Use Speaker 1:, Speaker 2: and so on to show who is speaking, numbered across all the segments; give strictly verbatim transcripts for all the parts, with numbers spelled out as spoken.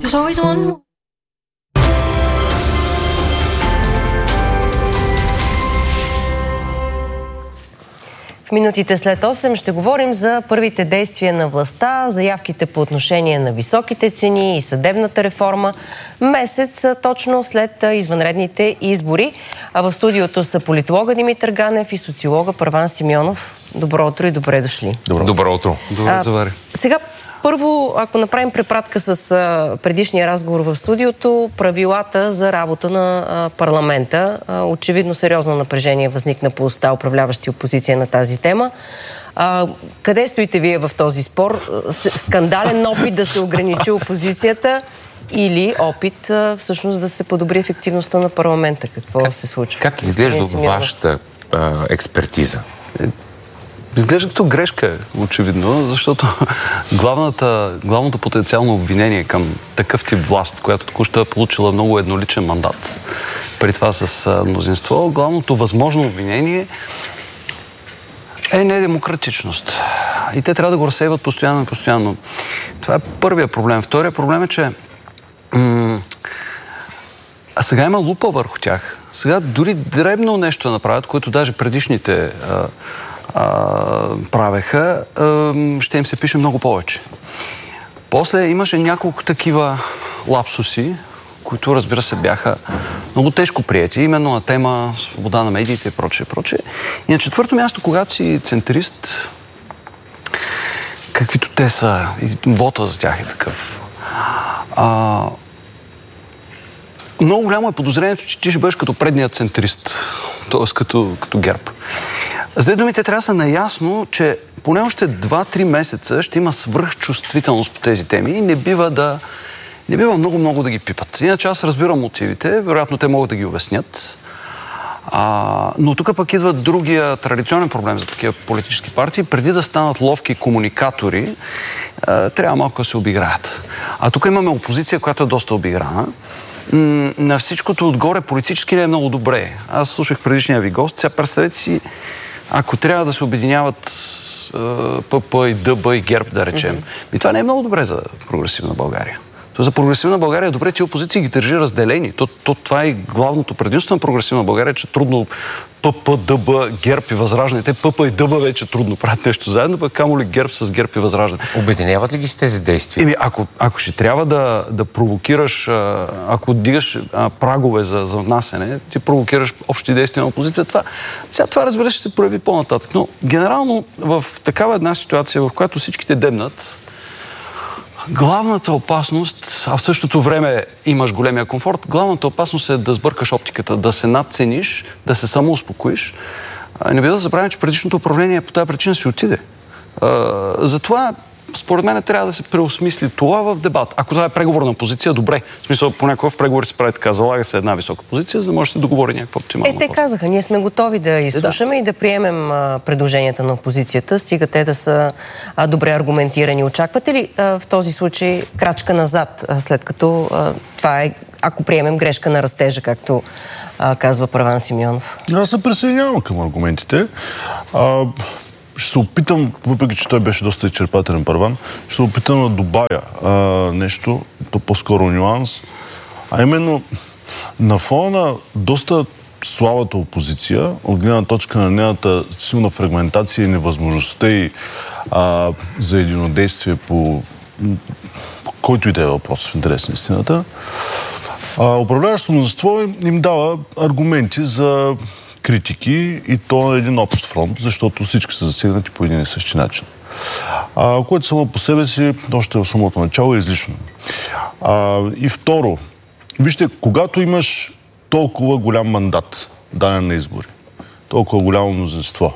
Speaker 1: There's always one more. В минутите след осем ще говорим за първите действия на властта, заявките по отношение на високите цени и съдебната реформа. Месец точно след извънредните избори. А в студиото са политолога Димитър Ганев и социолога Първан Симеонов. Добро утро и добре дошли.
Speaker 2: Добро, Добро утро.
Speaker 3: Добре, завари.
Speaker 1: Сега, първо, ако направим препратка с а, предишния разговор в студиото, правилата за работа на а, парламента. А, очевидно сериозно напрежение възникна по уста управляващи опозиция на тази тема. А, къде стоите вие в този спор? Скандален опит да се ограничи опозицията или опит а, всъщност да се подобри ефективността на парламента? Какво
Speaker 2: как,
Speaker 1: се случва?
Speaker 2: Как изглежда от вашата а, експертиза?
Speaker 3: Изглежда като грешка, очевидно, защото главната, главното потенциално обвинение към такъв тип власт, която току-що е получила много едноличен мандат, при това с а, мнозинство, главното възможно обвинение е недемократичност. И те трябва да го разсейват постоянно и постоянно. Това е първият проблем. Вторият проблем е, че м- а сега има лупа върху тях. Сега дори дребно нещо направят, което даже предишните а, Uh, правеха, uh, ще им се пише много повече. После имаше няколко такива лапсуси, които, разбира се, бяха много тежко приети, именно на тема свобода на медиите и прочее, прочее. И на четвърто място, когато си центрист, каквито те са, и вота за тях е такъв. Uh, много голямо е подозрението, че ти ще бъдеш като предният центрист, т.е. като, като ГЕРБ. С две думи, те трябва да са наясно, че поне още два-три месеца ще има свръхчувствителност по тези теми и не бива да не бива много-много да ги пипат. Иначе аз разбирам мотивите, вероятно те могат да ги обяснят. А, но тук пък идва другия традиционен проблем за такива политически партии. Преди да станат ловки комуникатори, а, трябва малко да се обиграят. А тук имаме опозиция, която е доста обиграна. М- на всичкото отгоре политически не е много добре. Аз слушах предишния ви гост. Сега представете си, ако трябва да се обединяват ПП и ДБ и ГЕРБ, да речем, mm-hmm. и това не е много добре за прогресивна България. То за прогресивна България е добре, ти опозиции ги държи разделени. То, то, това е главното предимство на прогресивна България, че трудно ПП, ДБ, ГЕРБ и Възраждане. Те ПП и ДБ вече трудно правят нещо заедно, пък камо ли ГЕРБ с ГЕРБ и Възраждане.
Speaker 2: Обединяват ли ги с тези действия?
Speaker 3: Еми, ако, ако ще трябва да, да провокираш, ако дигаш а, прагове за, за внасене, ти провокираш общи действия на опозиция, това, сега това разбира ще се прояви по-нататък. Но генерално в такава една ситуация, в която всичките дебнат, главната опасност, а в същото време имаш големия комфорт, главната опасност е да сбъркаш оптиката, да се надцениш, да се самоуспокоиш. Не би да забравим, че предишното управление по тази причина си отиде. Затова, според мен, трябва да се преосмисли това в дебат. Ако това е преговорна позиция, добре. В смисъл, понякога в преговори се прави така, залага се една висока позиция, за да може да се договори някаква оптимална.
Speaker 1: Е, те казаха, ние сме готови да изслушаме е, да. и да приемем а, предложенията на опозицията, стига те да са а, добре аргументирани. Очаквате ли а, в този случай крачка назад, а, след като а, това е, ако приемем грешка на растежа, както а, казва Първан Симеонов?
Speaker 4: Аз се присъединявам към аргументите. А... Ще се опитам, въпреки че той беше доста изчерпателен, Първан, ще се опитам да добавя а, нещо, то по-скоро нюанс, а именно на фона на доста слабата опозиция, от гледна точка на нейната силна фрагментация и невъзможността и а, за единодействие по, по който и да е въпрос в интерес на истината, а, управляващото мнозинство им дава аргументи за критики и то на един общ фронт, защото всички са засегнати по един и същи начин. А, което само по себе си, още в самото начало е излишно. А, и второ, вижте, когато имаш толкова голям мандат, даден на избори, толкова голямо мнозинство,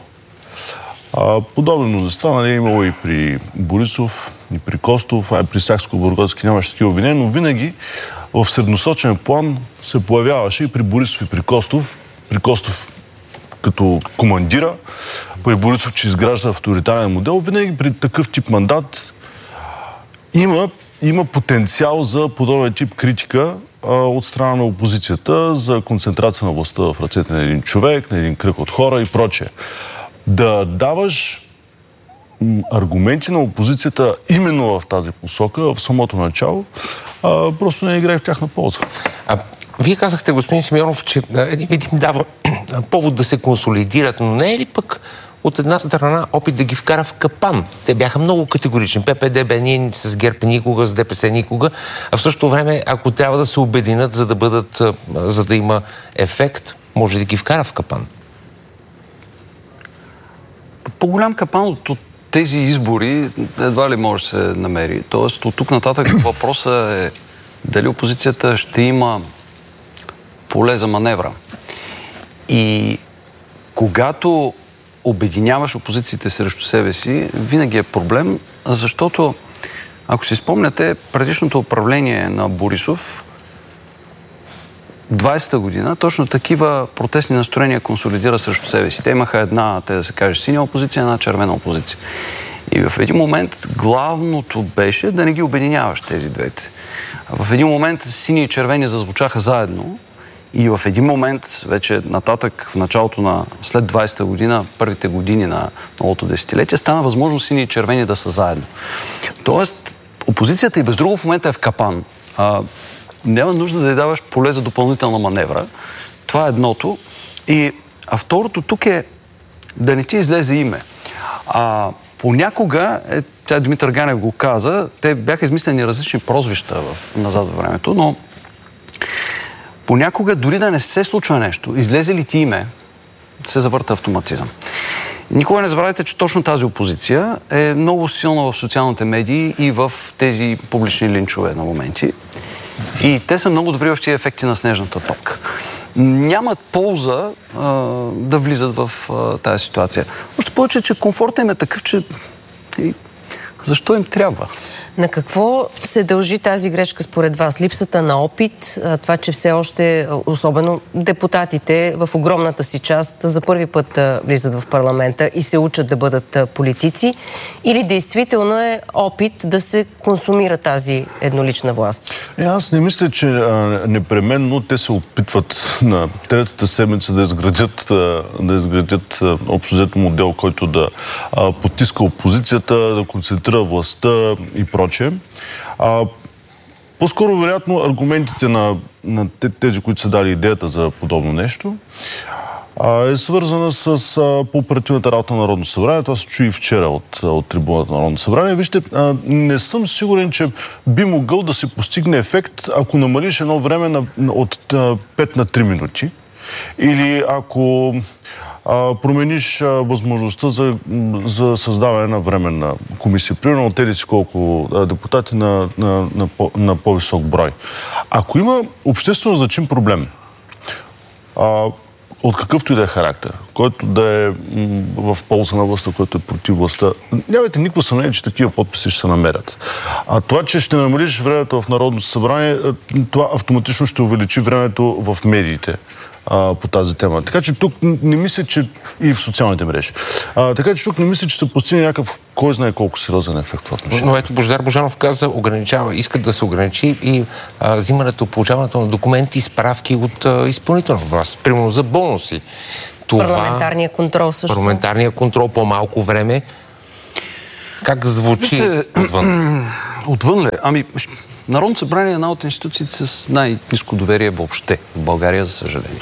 Speaker 4: а, подобно мнозинство, нали, е имало и при Борисов, и при Костов, а и при Сакскобургготски нямаше такива обвинения, но винаги в средносрочен план се появяваше и при Борисов, и при Костов, при Костов като командира, при Борисов, че изгражда авторитарен модел, винаги при такъв тип мандат има, има потенциал за подобен тип критика а, от страна на опозицията за концентрация на властта в ръцете на един човек, на един кръг от хора и прочее. Да даваш аргументи на опозицията именно в тази посока, в самото начало, а, просто не играе в тяхна полза.
Speaker 2: А, вие казахте, господин Симеонов, че един вид им дава повод да се консолидират, но не е ли пък от една страна опит да ги вкара в капан? Те бяха много категорични. Пе Пе Де Бе, ние с ГЕРБ никога, с Де Пе Се никога, а в същото време, ако трябва да се обединят, за да бъдат, за да има ефект, може да ги вкара в капан.
Speaker 3: По-голям капан от тези избори едва ли може да се намери. Тоест, от тук нататък въпросът е дали опозицията ще има поле за маневра. И когато обединяваш опозициите срещу себе си, винаги е проблем, защото, ако си спомняте, предишното управление на Борисов двайсета година, точно такива протестни настроения консолидира срещу себе си. Те имаха една, те да се каже, синя опозиция, една червена опозиция. И в един момент главното беше да не ги обединяваш тези двете. В един момент сини и червени зазвучаха заедно и в един момент, вече нататък, в началото на след двайсета година, първите години на новото десетилетие, стана възможно сини и червени да са заедно. Тоест, опозицията и без друго в момента е в капан. А, няма нужда да й даваш поле за допълнителна маневра. Това е едното. И, а второто тук е да не ти излезе име. А, понякога, е, тя Димитър Ганев го каза, те бяха измислени различни прозвища в, назад във времето, но понякога дори да не се случва нещо, излезе ли ти име, се завърта автоматизъм. Никога не забравяйте, че точно тази опозиция е много силна в социалните медии и в тези публични линчове на моменти. И те са много добри в тези ефекти на снежната топка. Нямат полза а, да влизат в а, тази ситуация. Още повече, че комфортът им е такъв, че и защо им трябва?
Speaker 1: На какво се дължи тази грешка според вас? Липсата на опит, това, че все още, особено депутатите в огромната си част, за първи път влизат в парламента и се учат да бъдат политици, или действително е опит да се консумира тази еднолична власт?
Speaker 4: Е, аз не мисля, че а, непременно те се опитват на третата седмица да изградят, а, да изградят а, общо взето модел, който да а, потиска опозицията, да концентрира властта и прочее. А, по-скоро, вероятно, аргументите на, на тези, които са дали идеята за подобно нещо, а, е свързана с а, по оперативната работа на Народно събрание. Това се чуи вчера от, от трибуната на Народно събрание. Вижте, а, не съм сигурен, че би могъл да се постигне ефект, ако намалиш едно време на, от а, пет на три минути. Или ако а, промениш а, възможността за, за създаване на временна комисия. Примерно от тези си колко а, депутати на, на, на, по, на по-висок брой. Ако има обществено значим проблем, а, от какъвто и да е характер, който да е м, в полза на властта, който е против властта, нямате никакво съмнение, че такива подписи ще се намерят. А това, че ще намалиш времето в Народното събрание, това автоматично ще увеличи времето в медиите а, по тази тема. Така че тук не мисля, че и в социалните мрежи. А, така че тук не мисля, че се постигне някакъв кой знае колко сериозен ефект това отношение.
Speaker 2: Но ето Божидар Божанов каза, ограничава, искат да се ограничи и а, взимането, получаването на документи и справки от а, изпълнителна власт. Примерно за бонуси. Това,
Speaker 1: парламентарния контрол също.
Speaker 2: Парламентарния контрол, по-малко време. Как звучи
Speaker 3: Вижте,
Speaker 2: отвън?
Speaker 3: Отвън ли? Ами, Народното събрание е една от институциите с най-ниско доверие въобще в България, за съжаление.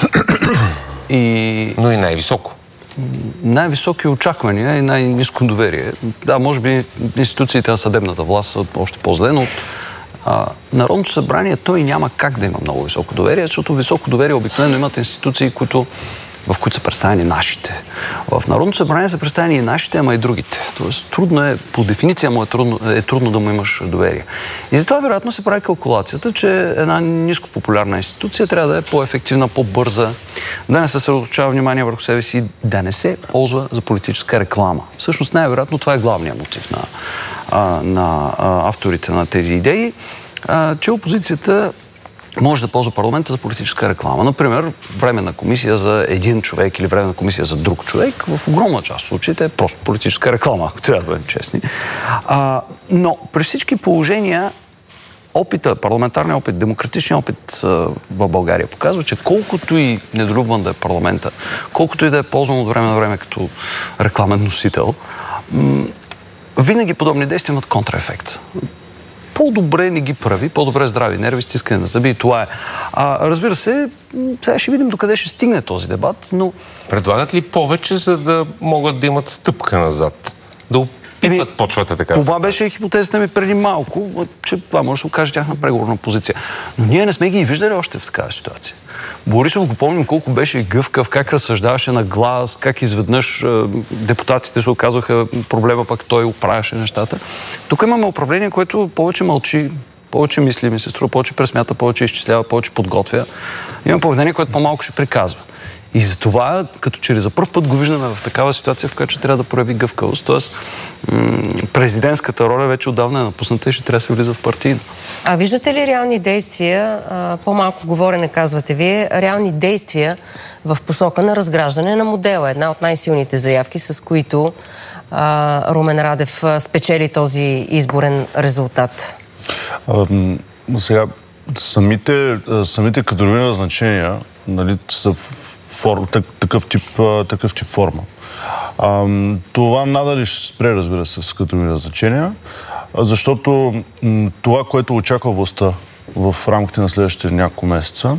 Speaker 3: И...
Speaker 2: Но и най-високо.
Speaker 3: Най-високи очаквания и най-ниско доверие. Да, може би институциите на съдебната власт са още по-зле, но а, Народното събрание той няма как да има много високо доверие, защото високо доверие обикновено имат институции, които, в които са представени нашите. В Народното събрание са представени и нашите, ама и другите. Тоест, трудно е, по дефиниция му е трудно, е трудно да му имаш доверие. И затова, вероятно, се прави калкулацията, че една ниско популярна институция трябва да е по-ефективна, по-бърза, да не се съсредоточава внимание върху себе си, да не се ползва за политическа реклама. Всъщност, най-вероятно, това е главният мотив на, а, на а, авторите на тези идеи, а, че опозицията може да ползва парламента за политическа реклама. Например, временна комисия за един човек или временна комисия за друг човек, в огромна част от случаите е просто политическа реклама, ако трябва да бъдем честни. А, но при всички положения опита, парламентарния опит, демократичния опит а, в България показва, че колкото и недолюбван да е парламента, колкото и да е ползван от време на време като рекламен носител, винаги подобни действия имат контраефект. По-добре не ги прави, по-добре здрави нерви, стискане на зъби и това е. А, разбира се, сега ще видим докъде ще стигне този дебат, но...
Speaker 2: Предлагат ли повече, за да могат да имат стъпка назад? Да опитват почвата така?
Speaker 3: Това беше хипотезата ми преди малко, че това може да се окаже тяхна преговорна позиция. Но ние не сме ги виждали още в такава ситуация. Борисов го помним колко беше гъвкав, как разсъждаваше на глас, как изведнъж е, депутатите се оказваха проблема, пък той оправяше нещата. Тук имаме управление, което повече мълчи, повече мисли, ми се струва, повече пресмята, повече изчислява, повече подготвя. Има поведение, което по-малко ще приказва. И за това, като че ли за първ път го виждаме в такава ситуация, в която ще трябва да прояви гъвкавост. Тоест, м- президентската роля вече отдавна е напусната и ще трябва да се влиза в партийно.
Speaker 1: А виждате ли реални действия, а, по-малко говорене казвате вие, реални действия в посока на разграждане на модела? Една от най-силните заявки, с които а, Румен Радев спечели този изборен резултат.
Speaker 4: А, сега, самите, самите кадрови назначения, нали, са Форм, такъв, тип, такъв тип форма. А, това надали ще спре, разбира се, с кадрови назначения, защото м, това, което очаква властта в рамките на следващите няколко месеца,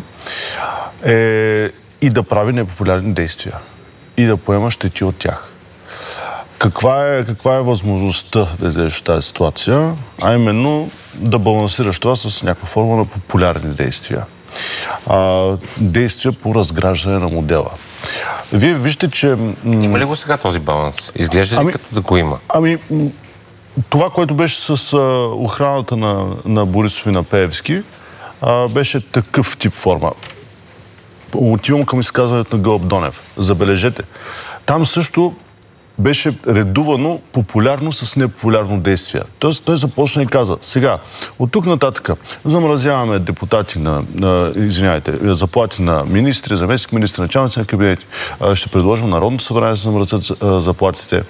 Speaker 4: е и да прави непопулярни действия и да поема щети от тях. Каква е, каква е възможността да излезеш в тази ситуация? А именно да балансираш това с някаква форма на популярни действия. А, действия по разграждане на модела. Вие вижте, че...
Speaker 2: Има ли го сега този баланс? Изглежда ли ами, като да го има?
Speaker 4: Ами, това, което беше с а, охраната на, на Борисов и на Пеевски, а, беше такъв тип форма. Отивам към изказването на Гълъб Донев. Забележете. Там също беше редувано популярно с непопулярно действие. Тоест той започна и каза, сега, от тук нататък замразяваме депутати на, на извинявайте, заплати на министри, заместник министри, началници на кабинети. Ще предложим Народното събрание да се замразят заплатите.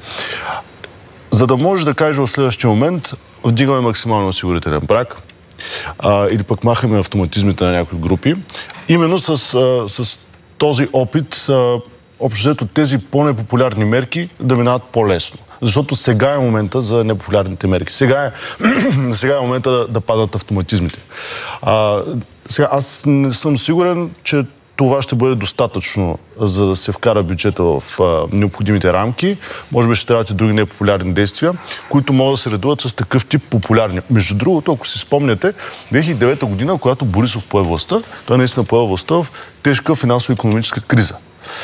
Speaker 4: За да може да каже в следващия момент, вдигаме максимално осигурителен праг, а, или пък махаме автоматизмите на някои групи. Именно с, а, с този опит а, общо взето тези по-непопулярни мерки да минават по-лесно. Защото сега е момента за непопулярните мерки. Сега е, сега е момента да, да падат автоматизмите. А, сега, аз не съм сигурен, че това ще бъде достатъчно, за да се вкара бюджета в а, необходимите рамки. Може би ще трябват и други непопулярни действия, които могат да се редуват с такъв тип популярни. Между другото, ако си спомняте, две хиляди и девета година, когато Борисов пое властта, той наистина пое властта в тежка финансово-икономическа криза.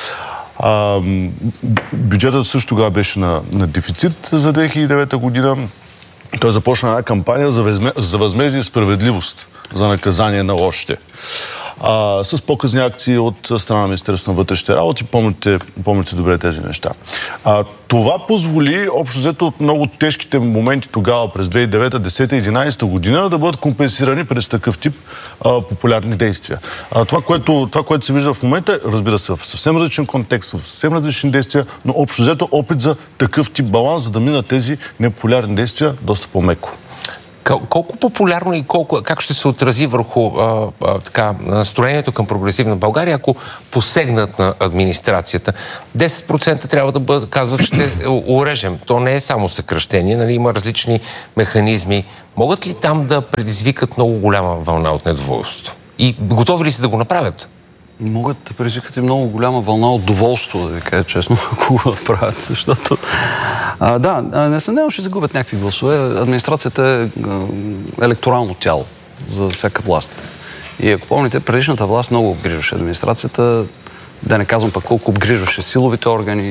Speaker 4: А, бюджетът също тогава беше на, на дефицит за две хиляди и девета година. Той започна една кампания за, възме, за възмездие и справедливост, за наказание на лошите. А, с показни акции от страна на Министерството на вътрешните работи. Помните, помните добре тези неща. А, това позволи, общо взето от много тежките моменти тогава, през две хиляди и девета, десета, единадесета година, да бъдат компенсирани през такъв тип а, популярни действия. А, това, което, това, което се вижда в момента, разбира се, в съвсем различен контекст, в съвсем различни действия, но общо взето опит за такъв тип баланс, за да минат тези непопулярни действия доста по-меко.
Speaker 2: Колко популярно и колко, как ще се отрази върху а, а, така, настроението към прогресивна България, ако посегнат на администрацията? десет процента трябва да бъдат, казват, ще урежем. То не е само съкращение, нали, има различни механизми. Могат ли там да предизвикат много голяма вълна от недоволство? И готови ли са да го направят?
Speaker 3: Могат да предизвикат и много голяма вълна от доволство, да ви кажа честно, ако го направят, защото... А, да, несъмнено ще загубят някакви гласове. Администрацията е електорално тяло за всяка власт. И ако помните, предишната власт много обгрижваше администрацията, да не казвам пък колко обгрижваше силовите органи.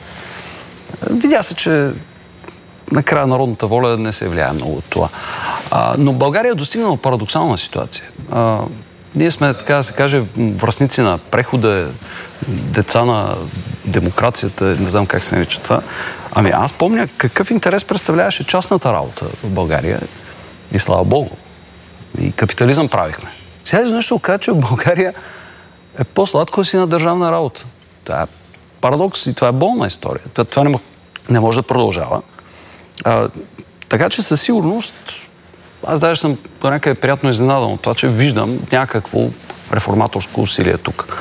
Speaker 3: Видя се, че накрая народната воля не се влияе много от това. А, но България е достигнала парадоксална ситуация. А, Ние сме, така да се каже, връстници на прехода, деца на демокрацията, не знам как се нарича това. Ами аз помня какъв интерес представляваше частната работа в България и слава Богу. И капитализъм правихме. Сега изведнъж се оказа, че в България е по-сладко да си на държавна работа. Това е парадокс и това е болна история. Това не, не може да продължава. А, така че със сигурност аз даже съм до някъде приятно изненадан от това, че виждам някакво реформаторско усилие тук.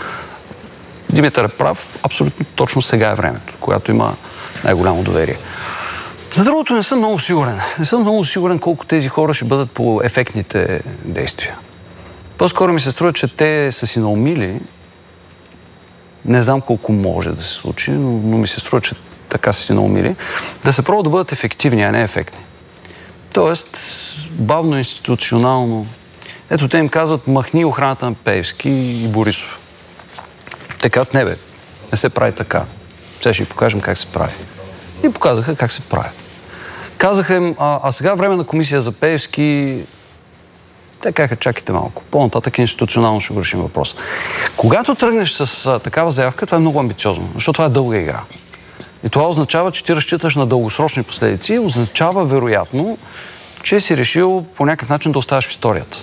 Speaker 3: Димитър е прав, абсолютно точно сега е времето, когато има най-голямо доверие. За другото не съм много сигурен. Не съм много сигурен колко тези хора ще бъдат по ефектните действия. По-скоро ми се струва, че те са си наумили. Не знам колко може да се случи, но, но ми се струва, че така са си наумили. Да се пробват да бъдат ефективни, а не ефектни. Тоест, бавно, институционално. Ето, те им казват, махни охраната на Пеевски и Борисов. Те казват, не бе, не се прави така. Сега ще ви покажем как се прави. И показаха как се прави. Казаха им, а, а сега време на комисия за Пеевски, те казаха, чакайте малко. По-нататък институционално ще го решим въпрос. Когато тръгнеш с а, такава заявка, това е много амбициозно, защото това е дълга игра. И това означава, че ти разчиташ на дългосрочни последици, означава вероятно, че си решил по някакъв начин да оставаш в историята.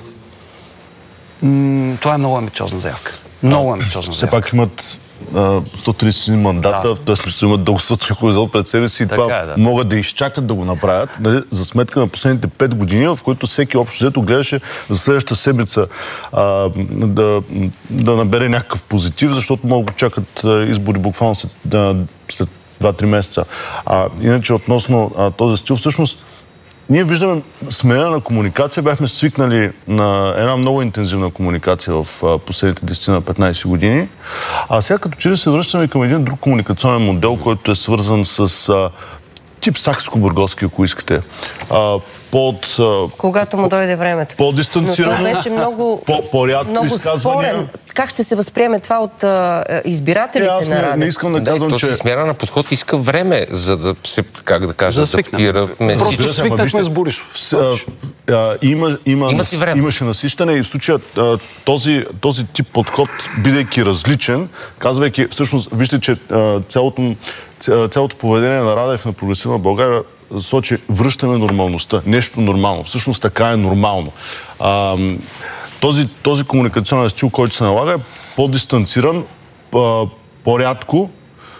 Speaker 3: М- това е много амбициозна заявка. Много амбициозна заявка.
Speaker 4: Все пак имат сто тридесет мандата, да. Т.е. смисъл имат дългосрочен хоризонт пред себе си и това е, да. Могат да изчакат да го направят, нали, за сметка на последните пет години, в които всеки общо взето гледаше за следващата седмица а, да, да набере някакъв позитив, защото могат да чакат а, избори буквално след, а, след два-три месеца. А, иначе относно а, този стил, всъщност ние виждаме смена на комуникация. Бяхме свикнали на една много интензивна комуникация в а, последните десет на петнайсет години. А сега като че ли се връщаме към един друг комуникационен модел, който е свързан с а, тип Сакскобургготски, ако искате. А, под, а,
Speaker 1: Когато му дойде времето.
Speaker 4: По-дистанцирано.
Speaker 1: Но той беше много,
Speaker 4: по, по-рядко
Speaker 1: много
Speaker 4: изказвания.
Speaker 1: спорен. Как ще се възприеме това от а, избирателите
Speaker 4: е, аз
Speaker 1: на
Speaker 4: не,
Speaker 1: Радев?
Speaker 4: не искам да,
Speaker 2: Да,
Speaker 4: казвам,
Speaker 2: то
Speaker 4: че...
Speaker 2: си смяна на подход иска време, за да се, как да кажа,
Speaker 3: За да
Speaker 2: адаптира.
Speaker 3: Просто свикнахме с Борисов.
Speaker 4: А, а, има, има,
Speaker 2: Има си време.
Speaker 4: имаше насищане и в случая а, този, този тип подход, бидейки различен, казвайки, всъщност, вижте, че а, цялото, цялото поведение на Радев на Прогресивна България сочи връщаме нормалността. Нещо нормално. Всъщност така е нормално. А, този, този комуникационен стил, който се налага, е по-дистанциран, по-рядко,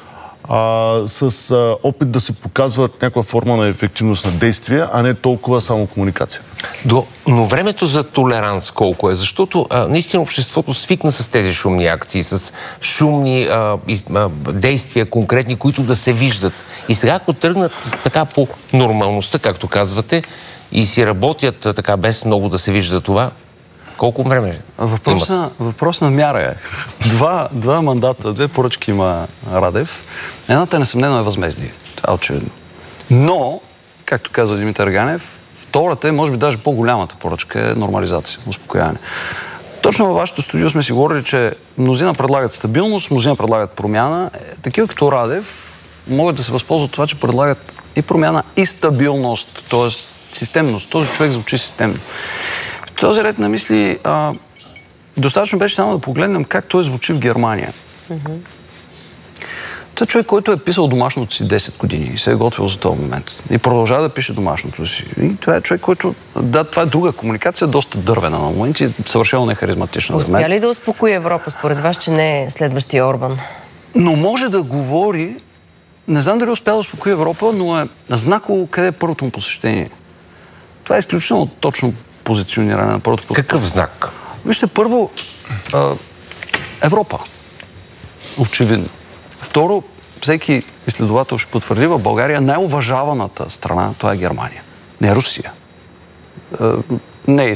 Speaker 4: а, с а, опит да се показва някаква форма на ефективност на действие, а не толкова само комуникация.
Speaker 2: До, но времето за толеранс колко е? Защото а, наистина обществото свикна с тези шумни акции, с шумни а, из, а, действия конкретни, които да се виждат. И сега, ако тръгнат така по нормалността, както казвате, и си работят а, така без много да се вижда това, колко време
Speaker 3: Въпрос на, въпрос на мяра е. Два, два мандата, две поръчки има Радев. Едната несъмнено е възмездие. Това е очевидно. Но, както казва Димитър Ганев, втората е, може би даже по-голямата поръчка е нормализация, успокояване. Точно във вашето студио сме си говорили, че мнозина предлагат стабилност, мнозина предлагат промяна. Такива като Радев могат да се възползват това, че предлагат и промяна, и стабилност, т.е. системност. Този човек звучи системно. В този ред на мисли, а, достатъчно беше само да погледнем как той звучи в Германия. Mm-hmm. Това е човек, който е писал домашното си десет години и се е готвил за този момент. И продължава да пише домашното си. И това е човек, който... Да, това е друга комуникация, доста дървена на моменти, съвършено нехаризматична.
Speaker 1: Успя ли да успокои Европа, според вас, че не е следващия Орбан?
Speaker 3: Но може да говори... Не знам дали успя да успокои Европа, но е знаково къде е първото му посещение. Това е изключително точно позициониране на първото посещение.
Speaker 2: Какъв знак?
Speaker 3: Вижте, първо, а, Европа. Очевидно. Второ, всеки изследовател ще потвърди, в България най-уважаваната страна, това е Германия. Не Русия. А, не